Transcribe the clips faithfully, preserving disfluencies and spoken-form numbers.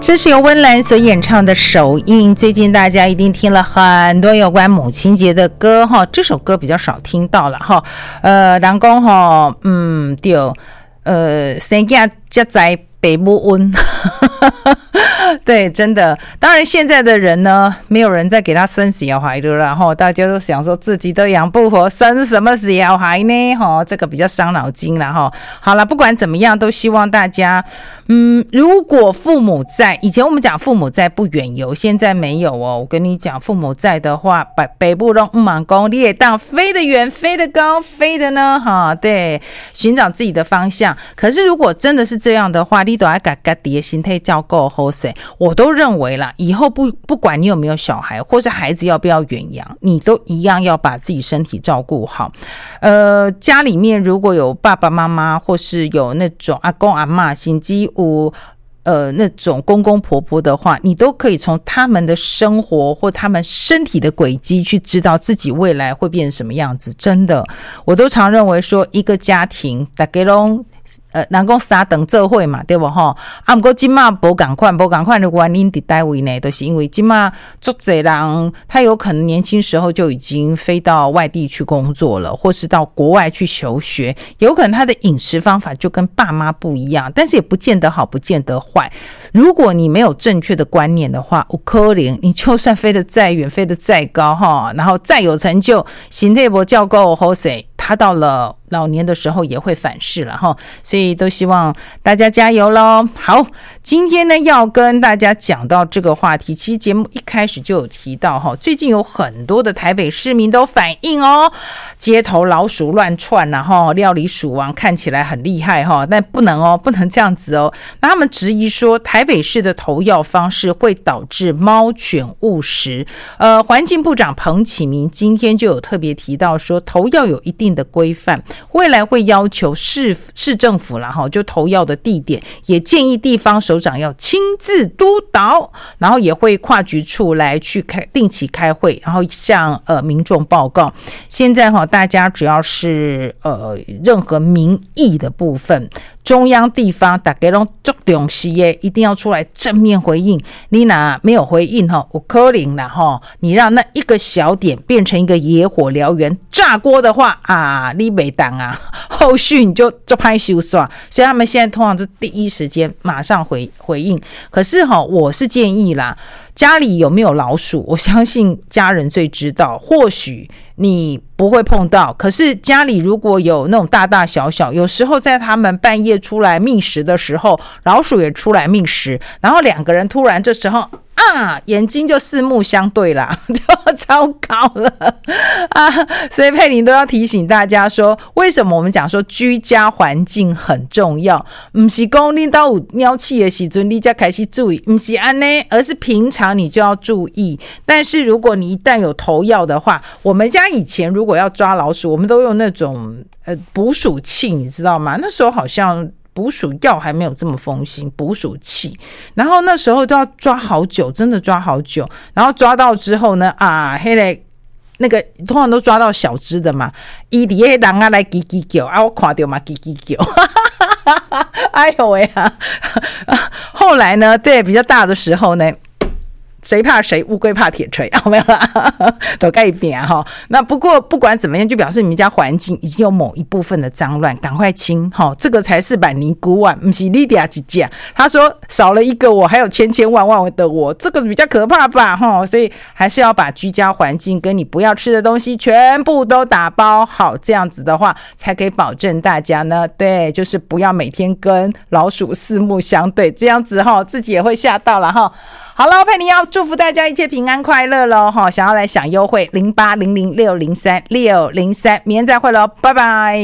这是由温岚所演唱的首映。最近大家一定听了很多有关母亲节的歌哈，这首歌比较少听到了哈。呃，人讲哈，嗯，对，呃，生囝才知爸母恩。对，真的，当然现在的人呢，没有人再给他生小孩了啦，然后大家都想说自己都养不活，生什么小孩呢？哈，这个比较伤脑筋啦哈。好了，不管怎么样，都希望大家，嗯，如果父母在，以前我们讲父母在不远游，现在没有哦。我跟你讲，父母在的话，北北部都唔忙工，你也当飞得远、飞得高、飞的呢，哈，对，寻找自己的方向。可是如果真的是这样的话，你都要把自己的心态照顾好势。我都认为啦，以后不不管你有没有小孩，或是孩子要不要远洋，你都一样要把自己身体照顾好。呃，家里面如果有爸爸妈妈，或是有那种阿公阿嬷，甚至有呃那种公公婆婆的话，你都可以从他们的生活或他们身体的轨迹去知道自己未来会变成什么样子。真的，我都常认为说，一个家庭大家都呃，人讲三等做伙嘛，对不吼？啊，不过今嘛无同款，无同款的原因伫台位呢，都、就是因为今嘛足侪人，他有可能年轻时候就已经飞到外地去工作了，或是到国外去求学，有可能他的饮食方法就跟爸妈不一样，但是也不见得好，不见得坏。如果你没有正确的观念的话，有可能你就算飞得再远，飞得再高哈，然后再有成就，身体无照顾好势，他到了老年的时候也会反噬了哈，所以都希望大家加油咯。好，今天呢要跟大家讲到这个话题，其实节目一开始就有提到哈，最近有很多的台北市民都反映哦，街头老鼠乱窜然后料理鼠王看起来很厉害哈，但不能哦，不能这样子哦。那他们质疑说，台北市的投药方式会导致猫犬误食。呃，环境部长彭启明今天就有特别提到说，投药有一定的规范。未来会要求市市政府啦哈，就投药的地点，也建议地方首长要亲自督导，然后也会跨局处来去开定期开会，然后向呃民众报告。现在哈，大家只要是呃任何民意的部分，中央地方大家都做重视耶，一定要出来正面回应。你哪没有回应哈，有可能啦哈，你让那一个小点变成一个野火燎原炸锅的话啊，你没当啊，后续你就就拍修刷。所以他们现在通常是第一时间马上回回应。可是哈，我是建议啦，家里有没有老鼠，我相信家人最知道。或许你不会碰到，可是家里如果有那种大大小小，有时候在他们半夜出来觅食的时候，老鼠也出来觅食，然后两个人突然这时候啊，眼睛就四目相对啦，就糟糕了啊！所以佩玲都要提醒大家说，为什么我们讲说居家环境很重要？不是说你到有鸟气的时候你才开始注意，不是这样，而是平常你就要注意。但是如果你一旦有投药的话，我们家以前如果要抓老鼠，我们都用那种呃捕鼠器，你知道吗？那时候好像捕鼠药还没有这么风行，捕鼠器，然后那时候都要抓好久，真的抓好久，然后抓到之后呢，啊，黑嘞，那个通常都抓到小只的嘛，伊底下人啊来叽叽叫，啊我看到嘛叽叽叫，哎呦喂啊！后来呢，对比较大的时候呢。谁怕谁，乌龟怕铁锤，好没有啦，都该变哈。那不过不管怎么样，就表示你们家环境已经有某一部分的脏乱，赶快清哈。这个才是百尼姑啊，不是莉迪亚姐姐。他说少了一个我，还有千千万万的我，这个比较可怕吧哈。所以还是要把居家环境跟你不要吃的东西全部都打包好，这样子的话才可以保证大家呢，对，就是不要每天跟老鼠四目相对，这样子哈，自己也会吓到了哈。好了，佩妮要祝福大家一切平安快乐咯齁，想要来享优惠零八零零六零三六零三，明天再会咯，拜拜。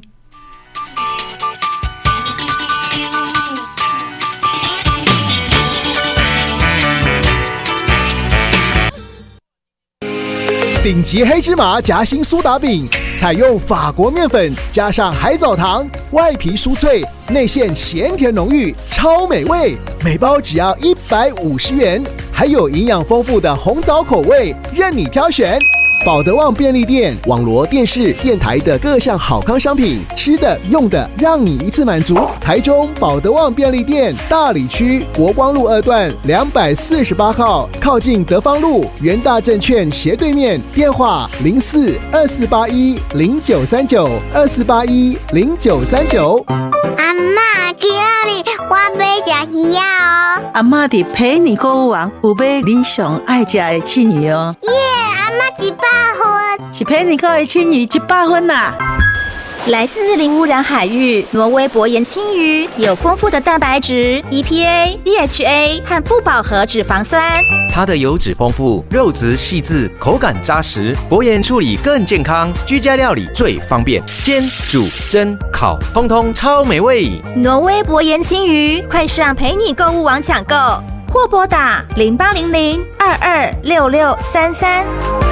顶级黑芝麻夹心苏打饼，采用法国面粉加上海藻糖，外皮酥脆，内馅咸甜浓郁，超美味。每包只要一百五十元，还有营养丰富的红枣口味，任你挑选。 保德旺便利店网罗电视、电台的各项好康商品，吃的、用的，让你一次满足。台中保德旺便利店大里区国光路二段两百四十八号，靠近德芳路元大证券斜对面，电话零四二四八一零九三九二四八一零九三九。 阿嬷，今日我要吃鱼哦。 阿嬷伫陪你购物网有买你上爱吃的青鱼哦。 耶，阿嬷一百分， 是陪你购的青鱼一百分啦。 来自零污染海域，挪威薄盐青鱼有丰富的蛋白质、E P A、D H A 和不饱和脂肪酸。 它的油脂丰富，肉质细致，口感扎实。薄盐处理更健康，居家料理最方便，煎、煮、蒸、烤，通通超美味。 挪威薄盐青鱼，快上陪你购物网抢购，或拨打零八零零二二六六三三。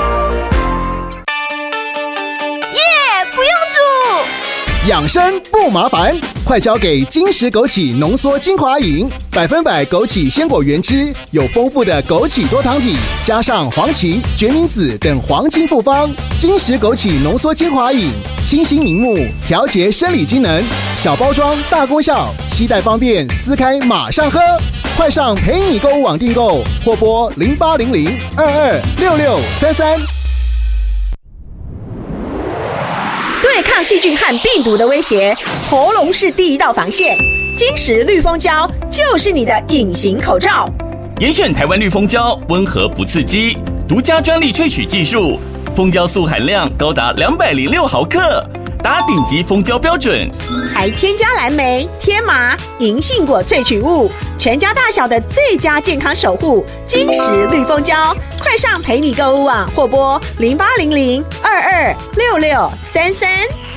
不用煮， 养生不麻烦，快交给金石枸杞浓缩精华饮，百分百枸杞鲜果原汁，有丰富的枸杞多糖体，加上黄芪、决明子等黄金复方。金石枸杞浓缩精华饮，清新明目，调节生理机能，小包装大功效，携带方便，撕开马上喝。快上陪你购物网订购，或拨零八零零二二六六三三。 对抗细菌和病毒的威胁，喉咙是第一道防线。金石绿蜂胶就是你的隐形口罩。 严选台湾绿蜂胶，温和不刺激，独家专利萃取技术，蜂胶素含量高达两百零六毫克，达顶级蜂胶标准， 还添加蓝莓、天麻、银杏果萃取物，全家大小的最佳健康守护。金石绿蜂胶，快上陪你购物网或拨零八零零二二六六三三。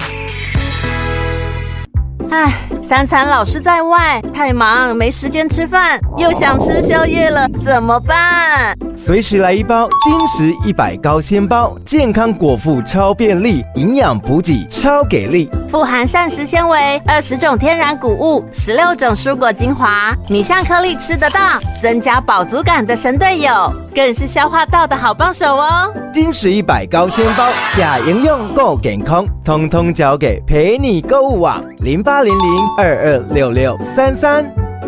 唉，三餐老是在外，太忙没时间吃饭，又想吃宵夜了，怎么办？ 随时来一包金石一百高纤包，健康果腹超便利，营养补给超给力， 富含膳食纤维、二十种天然谷物、十六种蔬果精华，米香颗粒吃得到，增加饱足感的神队友，更是消化道的好帮手哦。 金石一百高纤包，假营养够健康，通通交给陪你购物网零八零零二二六六三三。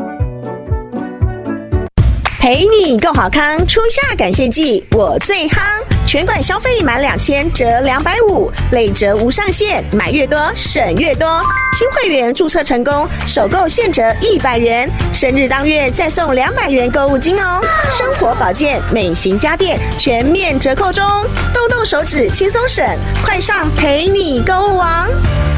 陪你够好康，初夏感谢季我最夯，全馆消费满两千折两百五，累折无上限，买越多省越多。新会员注册成功，首购现折一百元，生日当月再送两百元购物金哦。生活保健、美型家电全面折扣中，动动手指轻松省，快上陪你购物王。